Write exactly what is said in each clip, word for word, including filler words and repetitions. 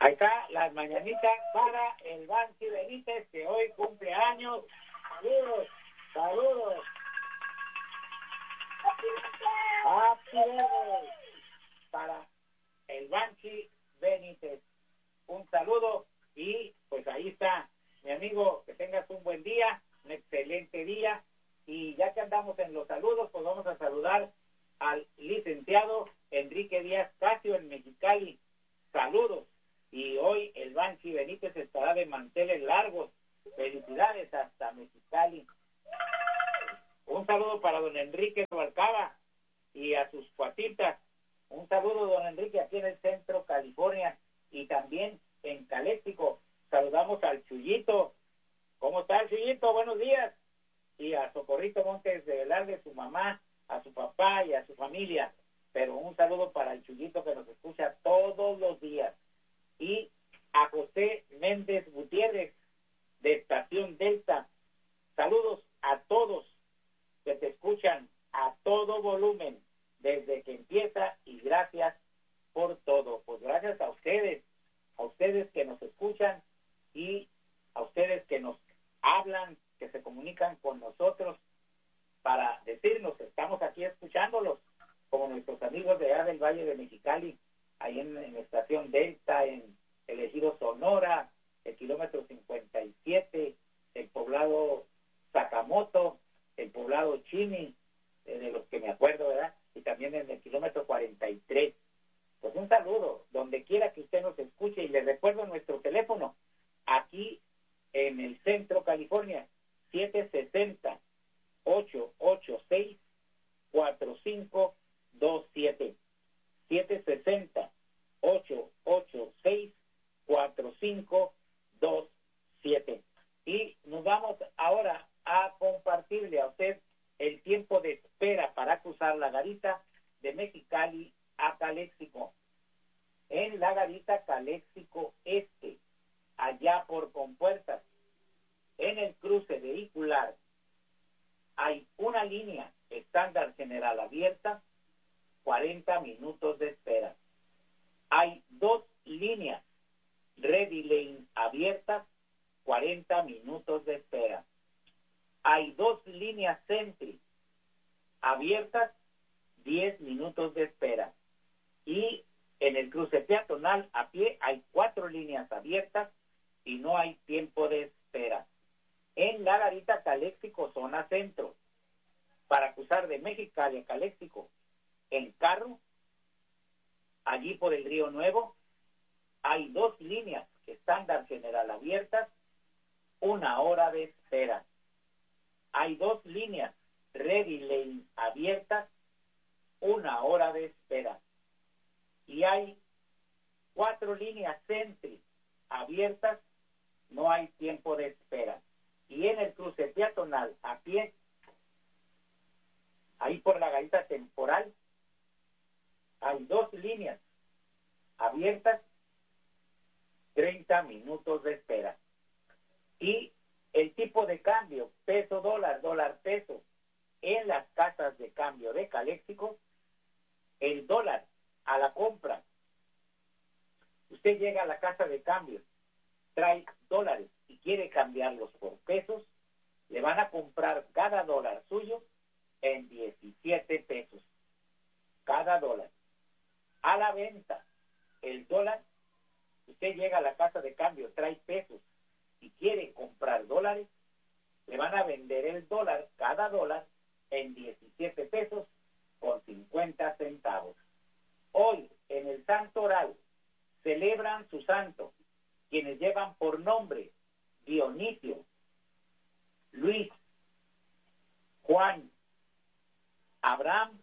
Ahí está las mañanitas para el Banqui Benítez, que hoy cumple años. Saludos, saludos. Happy birthday para el Banqui Benítez. Un saludo y pues ahí está, mi amigo, que tengas un buen día, un excelente día. Y ya que andamos en los saludos, pues vamos a saludar al licenciado Enrique Díaz Casio en Mexicali. Saludos. Y hoy el Banqui Benítez estará de manteles largos. Felicidades hasta Mexicali. Un saludo para don Enrique Rubalcaba y a sus cuatitas. Un saludo, don Enrique, aquí en el centro, California, y también en Caléxico. Saludamos al Chuyito. ¿Cómo está el Chuyito? Buenos días. Y a Socorrito Montes de Velarde, su mamá, a su papá y a su familia. Pero un saludo para el Chuyito, que nos escucha todos los días. Y a José Méndez Gutiérrez, de Estación Delta. Saludos a todos que te escuchan a todo volumen desde que empieza, y gracias por todo. Pues gracias a ustedes, a ustedes que nos escuchan y a ustedes que nos hablan, que se comunican con nosotros para decirnos que estamos aquí escuchándolos, como nuestros amigos de allá del Valle de Mexicali, ahí en, en Estación Delta, en el Ejido Sonora, el kilómetro cincuenta y siete, el poblado Sakamoto, el poblado Chini, eh, de los que me acuerdo, ¿verdad? Y también en el kilómetro cuarenta y tres. Pues un saludo, donde quiera que usted nos escuche, y les recuerdo nuestro teléfono, aquí en el centro, California, siete seis cero, ocho ocho seis, cuatro cinco dos siete. siete seis cero, ocho ocho seis, cuatro cinco dos siete. Y nos vamos ahora a compartirle a usted el tiempo de espera para cruzar la garita de Mexicali a Caléxico. En la garita Caléxico Este, allá por Compuertas, en el cruce vehicular, hay una línea estándar general abierta, cuarenta minutos de espera. Hay dos líneas Ready Lane abiertas, cuarenta minutos de espera. Hay dos líneas Sentry abiertas, diez minutos de espera. Y en el cruce peatonal a pie hay cuatro líneas abiertas y no hay tiempo de espera. En la garita Caléxico, zona centro, para cruzar de Mexicali a Caléxico en carro, allí por el Río Nuevo, hay dos líneas estándar general abiertas, una hora de espera. Hay dos líneas Ready Lane abiertas, una hora de espera. Y hay cuatro líneas Sentry abiertas, no hay tiempo de espera. Y en el cruce peatonal a pie, ahí por la garita temporal, hay dos líneas abiertas, treinta minutos de espera. Y el tipo de cambio, peso dólar, dólar peso, en las casas de cambio de Caléxico, el dólar a la compra. Usted llega a la casa de cambio, trae dólares y quiere cambiarlos por pesos, le van a comprar cada dólar suyo en diecisiete pesos. Cada dólar. A la venta, el dólar, usted llega a la casa de cambio, trae pesos y quiere comprar dólares, le van a vender el dólar, cada dólar, en diecisiete pesos con cincuenta centavos. Hoy, en el Santoral, celebran su santo, quienes llevan por nombre Dionisio, Luis, Juan, Abraham.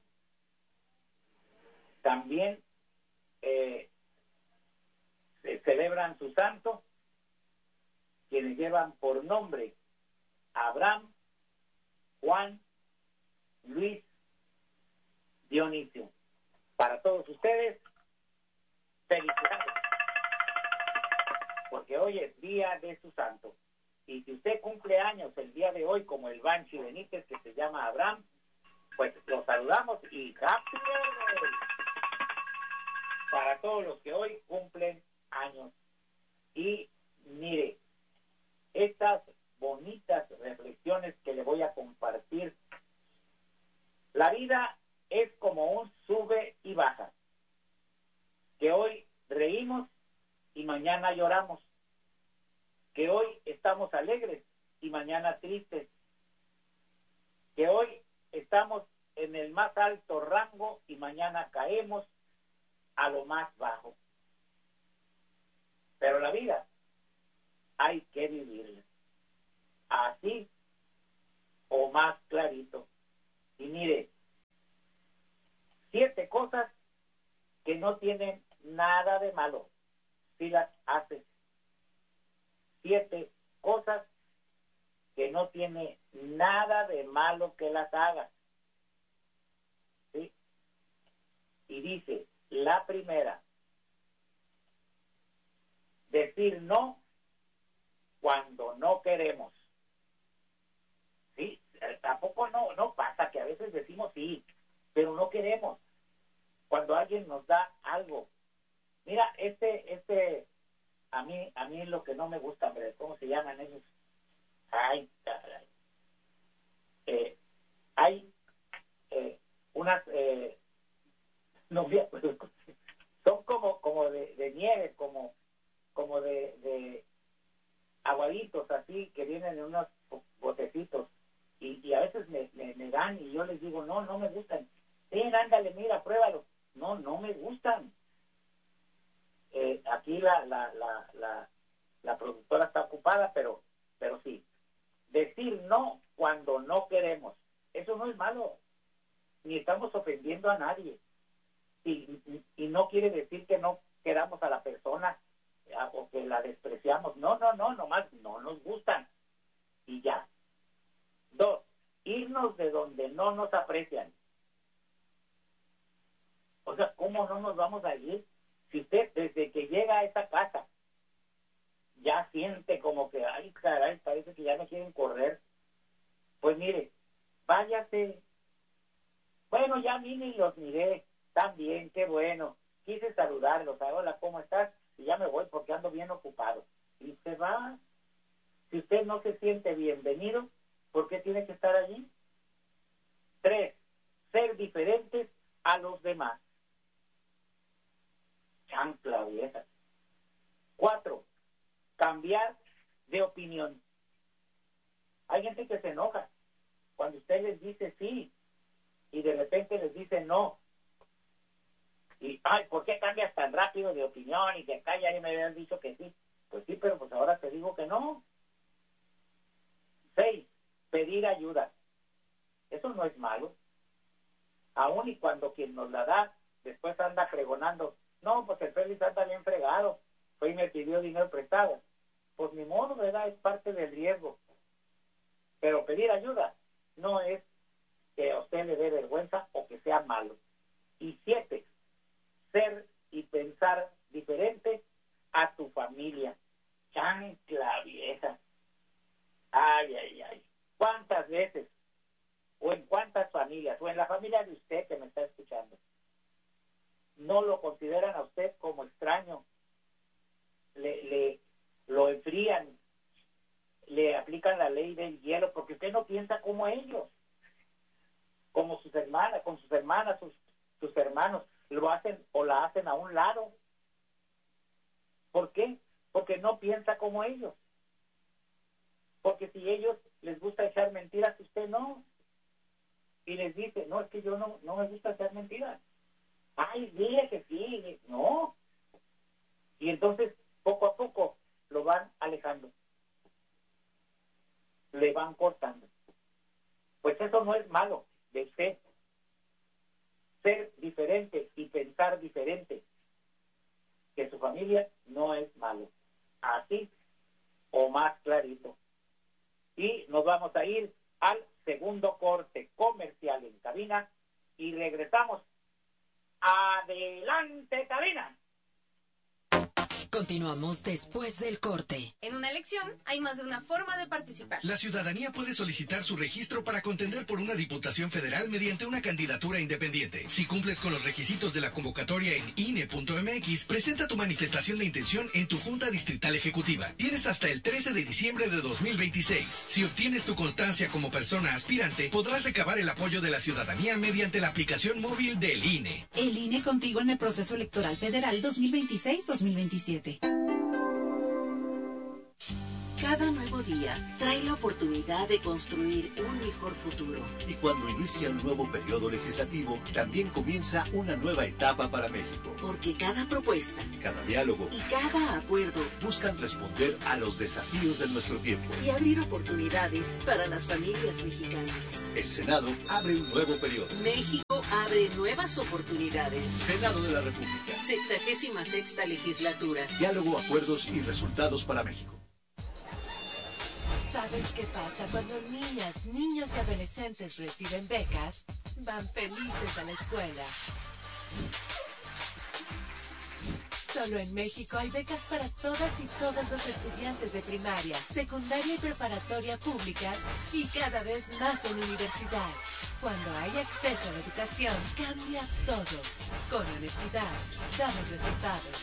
También eh, se celebran su santo, quienes llevan por nombre Abraham, Juan, Luis, Dionisio. Para todos ustedes, felicidades, porque hoy es día de su santo. Y si usted cumple años el día de hoy, como el Banqui Benítez, que se llama Abraham, pues los saludamos y happy birthday para todos los que hoy cumplen años. Y mire, estas bonitas reflexiones que le voy a compartir. La vida es como un sube y baja, que hoy reímos y mañana lloramos, que hoy estamos alegres y mañana tristes, que hoy estamos en el más alto rango y mañana caemos a lo más bajo. Pero la vida hay que vivirla así o más clarito. Y mire, siete cosas que no tienen nada de malo si las haces. Siete cosas que no tiene nada de malo que las hagas. ¿Sí? Y dice, la primera, decir no cuando no queremos. ¿Sí? Tampoco no, no pasa que a veces decimos sí, pero no queremos. Cuando alguien nos da algo. Mira, este, este, a mí, a mí lo que no me gusta, hombre, ¿cómo se llaman ellos? Ay, caray. Eh, hay eh, unas, eh, no me acuerdo, son como, como de, de nieve, como, como de, de aguaditos así, que vienen en unos botecitos, y, y a veces me, me, me dan, y yo les digo, no, no me gustan. Ven, ándale, mira, pruébalo. No, no me gustan. Eh, aquí la, la, la, la, la productora está ocupada, pero, pero sí. Decir no cuando no queremos, eso no es malo, ni estamos ofendiendo a nadie. Y, y, y no quiere decir que no queramos a la persona a, o que la despreciamos. No, no, no, nomás no nos gustan. Y ya. Dos, irnos de donde no nos aprecian. O sea, ¿cómo no nos vamos a ir? Si usted desde que llega a esa casa ya siente como que, ay, caray, parece que ya no quieren correr, pues mire, váyase. Bueno, ya vine y los miré, están bien, qué bueno. Quise saludarlos, hola, ¿cómo estás? Y ya me voy porque ando bien ocupado. Y se va. Si usted no se siente bienvenido, ¿por qué tiene que estar allí? Tres, ser diferentes a los demás. Chancla vieja. Cuatro, cambiar de opinión. Hay gente que se enoja cuando usted les dice sí y de repente les dice no. Y, ay, ¿por qué cambias tan rápido de opinión? Y que acá ya me habían dicho que sí. Pues sí, pero pues ahora te digo que no. Seis, pedir ayuda. Eso no es malo. Aún y cuando quien nos la da, después anda pregonando, no, pues el Félix anda bien fregado, fue y me pidió dinero prestado. Pues ni modo, ¿verdad? Es parte del riesgo. Pero pedir ayuda no es que a usted le dé vergüenza o que sea malo. Y siete, ser y pensar diferente a tu familia. Chancla vieja. Ay, ay, ay. ¿Cuántas veces? O en cuántas familias, o en la familia de usted que me está escuchando, no lo consideran a usted como extraño, le, le lo enfrían, le aplican la ley del hielo, porque usted no piensa como ellos, como sus hermanas, con sus hermanas, sus, sus hermanos, lo hacen o la hacen a un lado. ¿Por qué? Porque no piensa como ellos. Porque si ellos les gusta echar mentiras, usted no. Y les dice, no, es que yo no, no me gusta echar mentiras. Ay, dile que sí, no. Y entonces, poco a poco, lo van alejando. Le van cortando. Pues eso no es malo de usted. Ser diferente y pensar diferente que su familia no es malo. Así o más clarito. Y nos vamos a ir al segundo corte comercial en cabina y regresamos. ¡Adelante, cabina! Continuamos después del corte. En una elección hay más de una forma de participar. La ciudadanía puede solicitar su registro para contender por una diputación federal mediante una candidatura independiente. Si cumples con los requisitos de la convocatoria en I N E punto M X, presenta tu manifestación de intención en tu Junta Distrital Ejecutiva. Tienes hasta el trece de diciembre de dos mil veintiséis. Si obtienes tu constancia como persona aspirante, podrás recabar el apoyo de la ciudadanía mediante la aplicación móvil del I N E. El I N E contigo en el proceso electoral federal dos mil veintiséis dos mil veintisiete. Cada nuevo día trae la oportunidad de construir un mejor futuro. Y cuando inicia un nuevo periodo legislativo, también comienza una nueva etapa para México. Porque cada propuesta, cada diálogo y cada acuerdo buscan responder a los desafíos de nuestro tiempo y abrir oportunidades para las familias mexicanas. El Senado abre un nuevo periodo. México abre nuevas oportunidades. Senado de la República. Sexagésima sexta legislatura. Diálogo, acuerdos y resultados para México. ¿Sabes qué pasa cuando niñas, niños y adolescentes reciben becas? Van felices a la escuela. Solo en México hay becas para todas y todos los estudiantes de primaria, secundaria y preparatoria públicas y cada vez más en universidad. Cuando hay acceso a la educación, cambias todo. Con honestidad, damos resultados.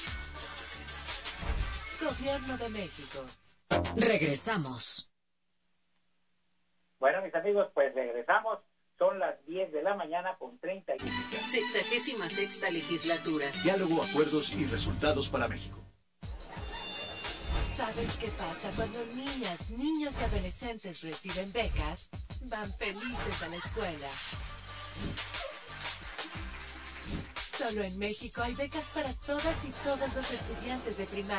Gobierno de México. Regresamos. Bueno, mis amigos, pues regresamos. Son las diez de la mañana con treinta y cinco. Sexagésima sexta legislatura. Diálogo, acuerdos y resultados para México. ¿Sabes qué pasa cuando niñas, niños y adolescentes reciben becas? Van felices a la escuela. Solo en México hay becas para todas y todos los estudiantes de primaria.